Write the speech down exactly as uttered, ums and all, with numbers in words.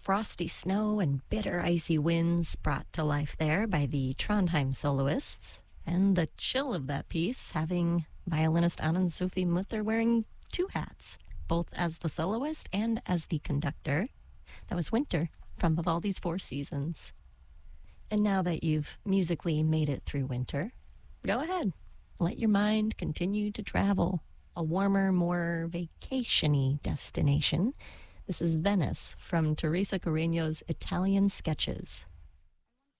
frosty snow and bitter icy winds brought to life there by the Trondheim soloists, and the chill of that piece having violinist Anand Sufi Mutter wearing two hats, both as the soloist and as the conductor. That was Winter from Vivaldi's Four Seasons. And now that you've musically made it through winter, go ahead. Let your mind continue to travel. A warmer, more vacation-y destination. This is Venice from Teresa Carreño's Italian Sketches.